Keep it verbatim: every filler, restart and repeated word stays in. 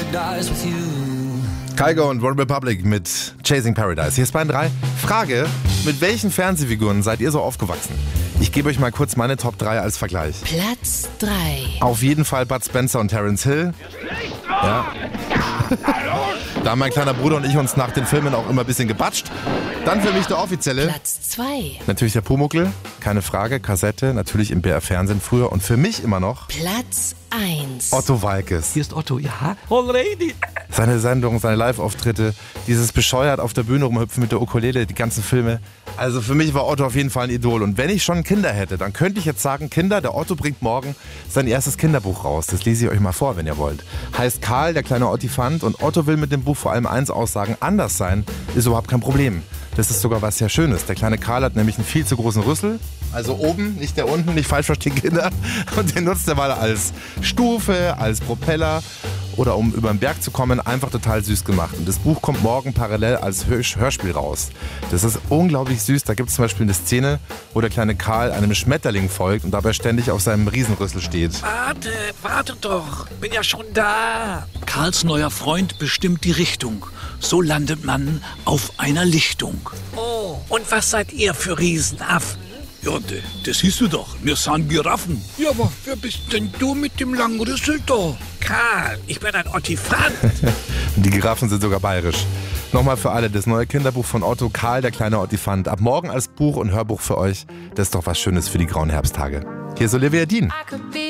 Kygo und One Republic mit Chasing Paradise. Hier ist Bayern drei. Frage, mit welchen Fernsehfiguren seid ihr so aufgewachsen? Ich gebe euch mal kurz meine Top drei als Vergleich. Platz drei. Auf jeden Fall Bud Spencer und Terence Hill. Ja. Da haben mein kleiner Bruder und ich uns nach den Filmen auch immer ein bisschen gebatscht. Dann für mich der offizielle. Platz zwei. Natürlich der Pumuckl, keine Frage, Kassette, natürlich im B R Fernsehen früher. Und für mich immer noch Platz eins. Otto Waalkes. Hier ist Otto, ja. Already. Seine Sendung, seine Live-Auftritte, dieses bescheuert auf der Bühne rumhüpfen mit der Ukulele, die ganzen Filme. Also für mich war Otto auf jeden Fall ein Idol. Und wenn ich schon Kinder hätte, dann könnte ich jetzt sagen, Kinder, der Otto bringt morgen sein erstes Kinderbuch raus. Das lese ich euch mal vor, wenn ihr wollt. Heißt Karl, der kleine Ottifant. Und Otto will mit dem Buch vor allem eins aussagen, anders sein ist überhaupt kein Problem. Das ist sogar was sehr Schönes. Der kleine Karl hat nämlich einen viel zu großen Rüssel. Also oben, nicht der unten, nicht falsch verstehen Kinder. Und den nutzt er mal als Stufe, als Propeller oder um über den Berg zu kommen. Einfach total süß gemacht. Und das Buch kommt morgen parallel als Hörspiel raus. Das ist unglaublich süß. Da gibt es zum Beispiel eine Szene, wo der kleine Karl einem Schmetterling folgt und dabei ständig auf seinem Riesenrüssel steht. Warte, warte doch. Bin ja schon da. Karls neuer Freund bestimmt die Richtung. So landet man auf einer Lichtung. Oh, und was seid ihr für Riesenaffen? Ja, de, das siehst du doch. Wir sind Giraffen. Ja, aber wer bist denn du mit dem langen Rüssel da? Karl, ich bin ein Ottifant. Die Giraffen sind sogar bayerisch. Nochmal für alle, das neue Kinderbuch von Otto, Karl, der kleine Ottifant. Ab morgen als Buch und Hörbuch für euch. Das ist doch was Schönes für die grauen Herbsttage. Hier ist Olivia Dean.